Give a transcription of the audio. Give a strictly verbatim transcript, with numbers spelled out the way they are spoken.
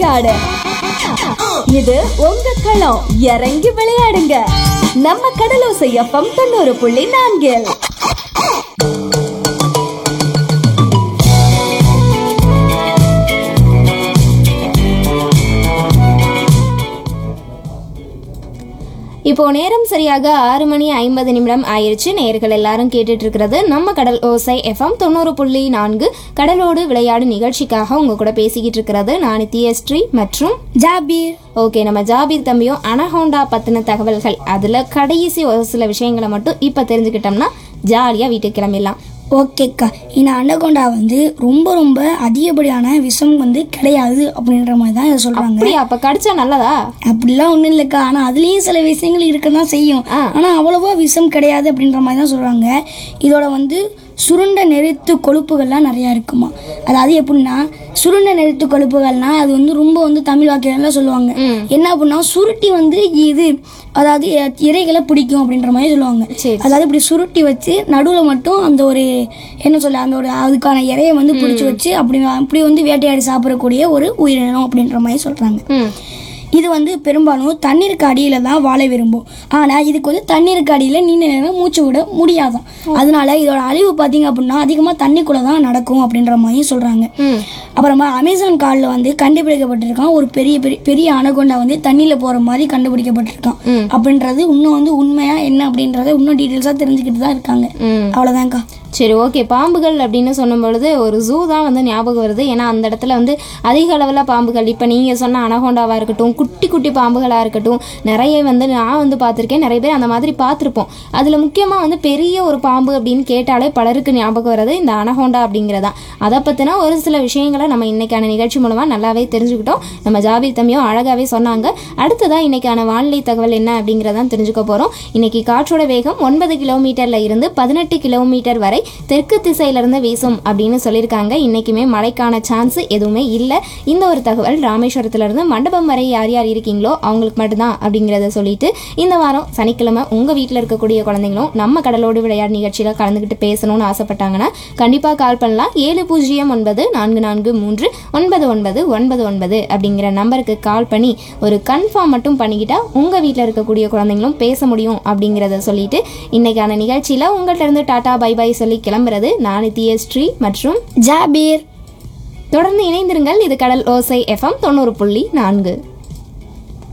விளையாடு. இது உங்க களம், இறங்கி விளையாடுங்க. நம்ம கடலோசை எஃப்எம் தொண்ணூறு புள்ளி நான்கில். இப்போ நேரம் சரியாக ஆறு மணி ஐம்பது நிமிடம் ஆயிடுச்சு. நேயர்கள் எல்லாரும் கேட்டுட்டு இருக்கிறது நம்ம கடல் ஓசை எஃப்எம் தொண்ணூறு புள்ளி நான்கு கடலோடு விளையாடு நிகழ்ச்சிக்காக உங்க கூட பேசிக்கிட்டு இருக்கிறது நான் நித்யஸ்ரீ மற்றும் ஜாபீர். ஓகே, நம்ம ஜாபீர் தம்பியும் அனகோண்டா பத்தின தகவல்கள் அதுல கடைசி ஒரு சில விஷயங்களை மட்டும் இப்ப தெரிஞ்சுக்கிட்டோம்னா ஜாலியா வீட்டுக்கு கிளம்பிடலாம். ஓகேக்கா, இந்த அனகோண்டா வந்து ரொம்ப ரொம்ப அதிகப்படியான விஷம் வந்து கிடையாது அப்படின்ற மாதிரி தான் இதை சொல்றாங்க. அப்படியா? அப்ப கடிச்சா நல்லதா? அப்படிலாம் ஒன்றும் இல்லைக்கா, ஆனால் அதுலேயும் சில விஷயங்கள் இருக்கதான் செய்யும். ஆனால் அவ்வளவா விஷம் கிடையாது அப்படின்ற மாதிரி தான் சொல்றாங்க. இதோட வந்து சுருண்ட நெருத்து கொழுப்புகள்லாம் நிறையா இருக்குமா. அதாவது எப்படின்னா சுருண்ட நெருத்து கொழுப்புகள்னா அது வந்து ரொம்ப வந்து தமிழ் வாக்கியெல்லாம் சொல்லுவாங்க. என்ன அப்படின்னா சுருட்டி வந்து இது அதாவது இறைகளை பிடிக்கும் அப்படின்ற மாதிரி சொல்லுவாங்க. அதாவது இப்படி சுருட்டி வச்சு நடுவில் மட்டும் அந்த ஒரு என்ன சொல்ல அந்த ஒரு அதுக்கான இறையை வந்து பிடிச்சி வச்சு அப்படி அப்படி வந்து வேட்டையாடி சாப்பிடக்கூடிய ஒரு உயிரினம் அப்படின்ற மாதிரி சொல்றாங்க. இது வந்து பெரும்பாலும் தண்ணீருக்கு அடியில தான் வாழ விரும்பும். ஆனா இதுக்கு வந்து தண்ணீருக்கு அடியில நீண்ட நேரம் மூச்சு விட முடியாதான். அதனால இதோட அழிவு பாத்தீங்க அப்படின்னா அதிகமா தண்ணிக்குள்ள தான் நடக்கும் அப்படின்ற மாதிரி சொல்றாங்க. அப்புறமா அமேசான் காடுல வந்து கண்டுபிடிக்கப்பட்டிருக்கான் ஒரு பெரிய பெரிய பெரிய அனகோண்டா வந்து தண்ணியில போற மாதிரி கண்டுபிடிக்கப்பட்டிருக்கான். அப்படின்றது இன்னும் வந்து உண்மையா என்ன அப்படின்றத இன்னும் டீட்டெயில்ஸா தெரிஞ்சுக்கிட்டு தான் இருக்காங்க. அவ்வளவுதான்க்கா. சரி, ஓகே. பாம்புகள் அப்படின்னு சொல்லும் பொழுது ஒரு ஜூ தான் வந்து ஞாபகம் வருது. ஏன்னா அந்த இடத்துல வந்து அதிக அளவில் பாம்புகள், இப்போ நீங்கள் சொன்ன அனகோண்டாவாக இருக்கட்டும், குட்டி குட்டி பாம்புகளாக இருக்கட்டும், நிறைய வந்து நான் வந்து பார்த்துருக்கேன். நிறைய பேர் அந்த மாதிரி பார்த்துருப்போம். அதில் முக்கியமாக வந்து பெரிய ஒரு பாம்பு அப்படின்னு கேட்டாலே பலருக்கு ஞாபகம் வர்றது இந்த அனகோண்டா அப்படிங்கிறதா. அதை பற்றினா ஒரு சில விஷயங்களை நம்ம இன்னைக்கான நிகழ்ச்சி மூலமாக நல்லாவே தெரிஞ்சுக்கிட்டோம். நம்ம ஜாபீர் தம்பியும் அழகாகவே சொன்னாங்க. அடுத்ததான் இன்னைக்கான வானிலை தகவல் என்ன அப்படிங்கிறதான் தெரிஞ்சுக்க போகிறோம். இன்னைக்கு காற்றோட வேகம் ஒன்பது கிலோமீட்டரில் இருந்து பதினெட்டு கிலோமீட்டர் வரை தெற்கு திசையிலிருந்து வீசும் அப்படின்னு சொல்லியிருக்காங்க. இன்னைக்குமே மழைக்கான சான்ஸ் எதுவுமே இல்லை. இந்த ஒரு தகவல் ராமேஸ்வரத்திலிருந்து மண்டபம் வரை யார் யார் இருக்கீங்களோ அவங்களுக்கு மட்டும்தான் அப்படிங்கிறத சொல்லிட்டு இந்த வாரம் சனிக்கிழமை உங்கள் வீட்டில் இருக்கக்கூடிய குழந்தைங்களும் நம்ம கடலோடு விளையாடு நிகழ்ச்சியில் கலந்துக்கிட்டு பேசணும்னு ஆசைப்பட்டாங்கன்னா கண்டிப்பாக கால் பண்ணலாம். ஏழு பூஜ்ஜியம் ஒன்பது நான்கு நான்கு மூன்று ஒன்பது ஒன்பது ஒன்பது ஒன்பது அப்படிங்கிற நம்பருக்கு கால் பண்ணி ஒரு கன்ஃபார்ம் மட்டும் பண்ணிக்கிட்டா உங்கள் வீட்டில் இருக்கக்கூடிய குழந்தைங்களும் பேச முடியும் அப்படிங்கிறத சொல்லிட்டு இன்னைக்கான நிகழ்ச்சியில் உங்கள்கிட்ட இருந்து டாடா பை பை சொல்லி கிளம்புறது நான் நித்யஸ்ரீ மற்றும் ஜாபீர். தொடர்ந்து இணைந்திருங்கள். இது கடல் ஓசை எஃப்எம் தொண்ணூறு புள்ளி நான்கு.